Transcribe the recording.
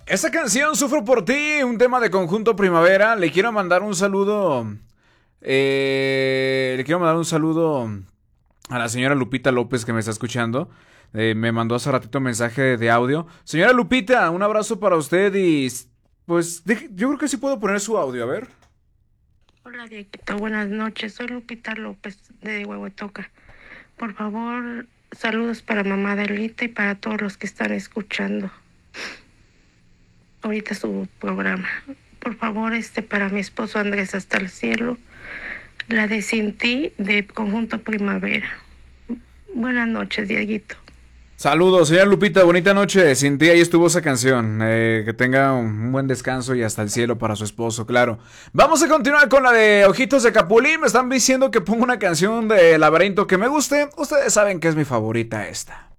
Esta canción, Sufro por ti, un tema de Conjunto Primavera. Le quiero mandar un saludo. Le quiero mandar un saludo a la señora Lupita López que me está escuchando. Me mandó hace ratito un mensaje de audio. Señora Lupita, un abrazo para usted y pues yo creo que sí puedo poner su audio, a ver. Hola, Dieguito, buenas noches. Soy Lupita López de Huehuetoca. Por favor, saludos para mamá Delita y para todos los que están escuchando ahorita su programa. Por favor, para mi esposo Andrés hasta el cielo, la de Sin ti de Conjunto Primavera. Buenas noches, Dieguito. Saludos, señora Lupita, bonita noche. Sin ti ahí estuvo esa canción. Que tenga un buen descanso y hasta el cielo para su esposo, claro. Vamos a continuar con la de Ojitos de Capulín. Me están diciendo que ponga una canción de Laberinto que me guste. Ustedes saben que es mi favorita esta.